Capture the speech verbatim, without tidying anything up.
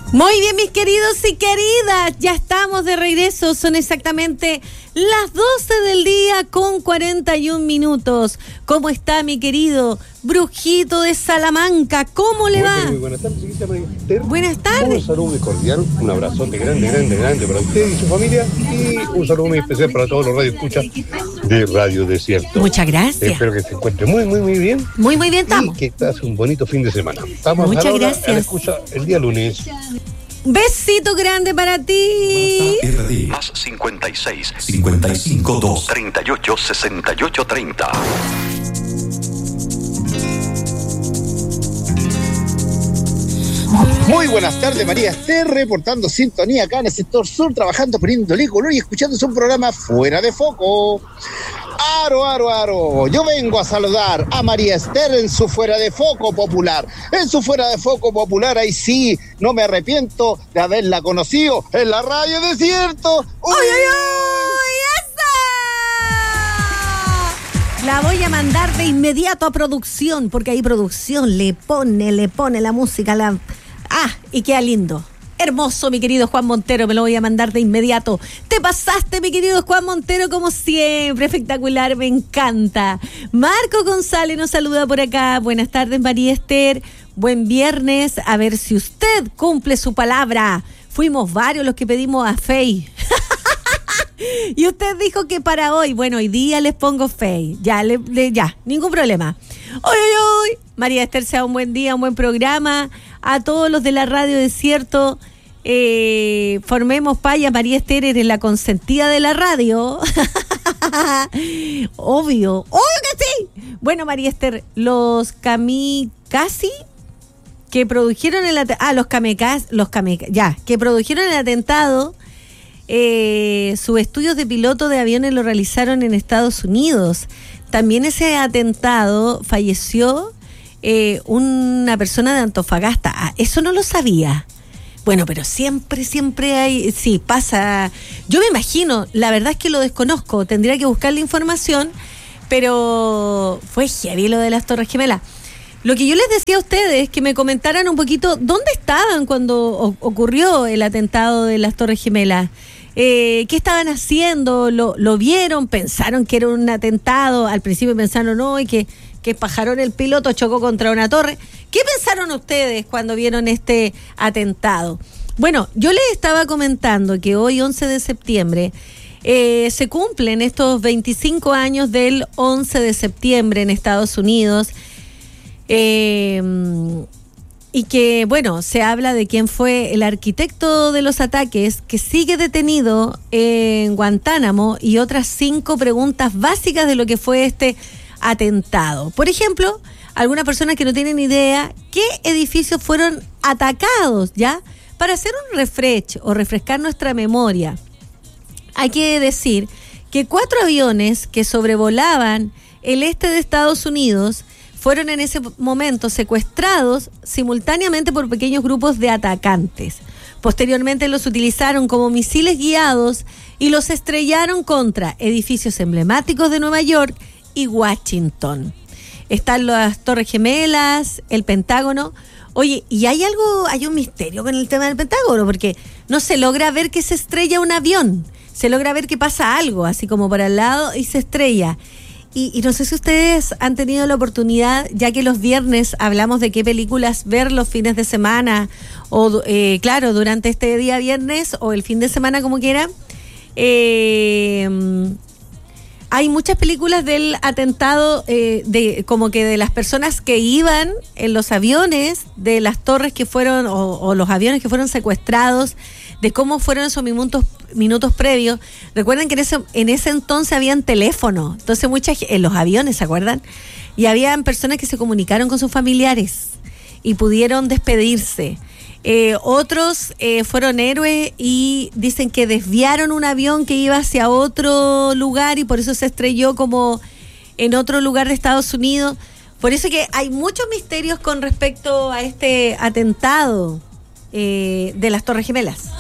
Muy bien, mis queridos y queridas, ya estamos de regreso, son exactamente las doce del día con cuarenta y un minutos. ¿Cómo está mi querido Brujito de Salamanca? ¿Cómo le va? Muy buenas tardes, señorita María Esther. Buenas tardes. Un saludo muy cordial, un abrazote grande, grande, grande para usted y su familia y un saludo muy especial para todos los radioescuchas de Radio Desierto. Muchas gracias. Espero que se encuentre muy, muy, muy bien. Muy, muy bien estamos. Y que pase un bonito fin de semana. Estamos Muchas a la hora, gracias. a la escucha el día lunes. Besito grande para ti. R D más cincuenta y seis, cincuenta y cinco, dos, treinta y ocho, sesenta y ocho, treinta. Muy buenas tardes, María Esther, reportando sintonía acá en el sector sur, trabajando, poniéndole color y escuchando su programa Fuera de Foco. Aro, aro, aro, yo vengo a saludar a María Esther en su Fuera de Foco popular. En su Fuera de Foco popular, ahí sí, no me arrepiento de haberla conocido en la Radio Desierto. ¡Uy, uy, uy! ¡Esa! La voy a mandar de inmediato a producción, porque ahí producción le pone, le pone la música, la... Ah, y queda lindo. Hermoso, mi querido Juan Montero, me lo voy a mandar de inmediato. Te pasaste, mi querido Juan Montero, como siempre, espectacular, me encanta. Marco González nos saluda por acá. Buenas tardes, María Esther. Buen viernes, a ver si usted cumple su palabra. Fuimos varios los que pedimos a Fey. Y usted dijo que para hoy, bueno, hoy día les pongo Fey. Ya, le, le, ya, ningún problema. Hoy, hoy, hoy. María Esther, sea un buen día, un buen programa. A todos los de la Radio Desierto, eh, formemos paya. María Esther, eres la consentida de la radio. Obvio, obvio que sí. Bueno, María Esther, los kamikaze que produjeron el atentado, ah, los kamikaze, los kamikaze, ya, que produjeron el atentado, eh, sus estudios de piloto de aviones lo realizaron en Estados Unidos. También ese atentado falleció Eh, una persona de Antofagasta. Ah, eso no lo sabía. Bueno, pero siempre, siempre hay, sí, pasa. Yo me imagino, la verdad es que lo desconozco, tendría que buscar la información, pero fue heavy lo de las Torres Gemelas. Lo que yo les decía a ustedes, que me comentaran un poquito dónde estaban cuando o- ocurrió el atentado de las Torres Gemelas. Eh, ¿Qué estaban haciendo? ¿Lo, ¿Lo vieron? ¿Pensaron que era un atentado? Al principio pensaron, no, y que que Pajarón, el piloto, chocó contra una torre. ¿Qué pensaron ustedes cuando vieron este atentado? Bueno, yo les estaba comentando que hoy, once de septiembre, eh, se cumplen estos veinticinco años del once de septiembre en Estados Unidos, eh, y que, bueno, se habla de quién fue el arquitecto de los ataques, que sigue detenido en Guantánamo, y otras cinco preguntas básicas de lo que fue este atentado. Por ejemplo, algunas personas que no tienen idea qué edificios fueron atacados, ¿ya? Para hacer un refresh o refrescar nuestra memoria, hay que decir que cuatro aviones que sobrevolaban el este de Estados Unidos fueron en ese momento secuestrados simultáneamente por pequeños grupos de atacantes. Posteriormente los utilizaron como misiles guiados y los estrellaron contra edificios emblemáticos de Nueva York y Washington. Están las Torres Gemelas, el Pentágono. Oye, y hay algo, hay un misterio con el tema del Pentágono, porque no se logra ver que se estrella un avión, se logra ver que pasa algo, así como por al lado y se estrella. Y, y no sé si ustedes han tenido la oportunidad, ya que los viernes hablamos de qué películas ver los fines de semana, o eh, claro, durante este día viernes, o el fin de semana, como quieran. Eh... Hay muchas películas del atentado, eh, de como que de las personas que iban en los aviones, de las torres que fueron, o, o los aviones que fueron secuestrados, de cómo fueron esos minutos, minutos previos. Recuerden que en ese, en ese entonces habían teléfono, entonces muchas en los aviones, ¿se acuerdan? Y habían personas que se comunicaron con sus familiares y pudieron despedirse. Eh, otros eh, fueron héroes y dicen que desviaron un avión que iba hacia otro lugar y por eso se estrelló como en otro lugar de Estados Unidos. Por eso que hay muchos misterios con respecto a este atentado eh, de las Torres Gemelas.